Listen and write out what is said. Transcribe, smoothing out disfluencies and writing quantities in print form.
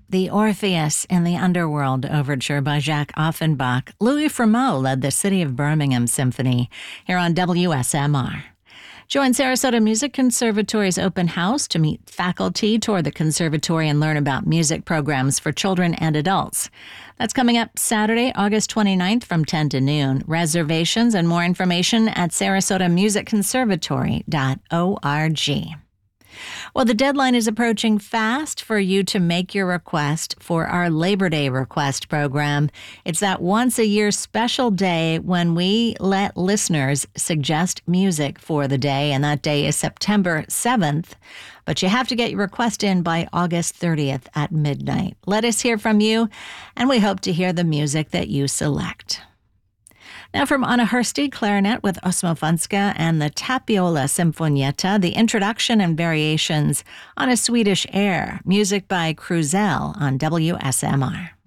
the Orpheus in the Underworld overture by Jacques Offenbach. Louis Fremeau led the City of Birmingham Symphony here on WSMR. Join Sarasota Music Conservatory's open house to meet faculty, tour the conservatory, and learn about music programs for children and adults. That's coming up Saturday, August 29th from 10 to noon. Reservations and more information at sarasotamusicconservatory.org. Well, the deadline is approaching fast for you to make your request for our Labor Day request program. It's that once-a-year special day when we let listeners suggest music for the day, and that day is September 7th. But you have to get your request in by August 30th at midnight. Let us hear from you, and we hope to hear the music that you select. Now from Anna Hursty, clarinet with Osmo Funska and the Tapiola Sinfonietta, the introduction and variations on a Swedish air, music by Krusell on WSMR.